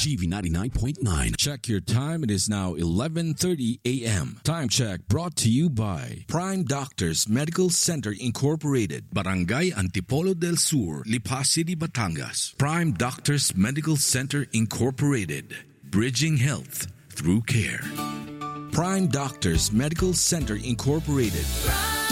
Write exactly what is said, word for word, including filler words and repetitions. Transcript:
G V ninety-nine point nine. Check your time. It is now eleven thirty a.m. Time check brought to you by Prime Doctors Medical Center Incorporated, Barangay Antipolo del Sur, Lipa City, Batangas. Prime Doctors Medical Center Incorporated, bridging health through care. Prime Doctors Medical Center Incorporated.